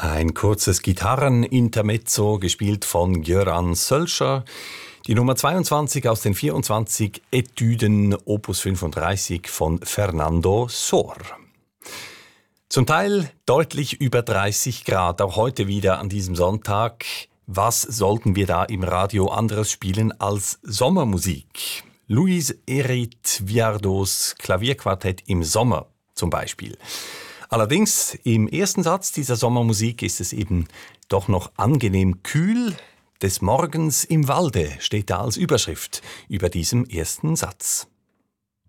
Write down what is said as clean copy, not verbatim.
Ein kurzes Gitarrenintermezzo, gespielt von Göran Sölscher. Die Nummer 22 aus den 24 Etüden Opus 35 von Fernando Sor. Zum Teil deutlich über 30 Grad, auch heute wieder an diesem Sonntag. Was sollten wir da im Radio anderes spielen als Sommermusik? Luis Erit Viardos Klavierquartett im Sommer zum Beispiel. Allerdings im ersten Satz dieser Sommermusik ist es eben doch noch angenehm kühl. Des Morgens im Walde steht da als Überschrift über diesem ersten Satz.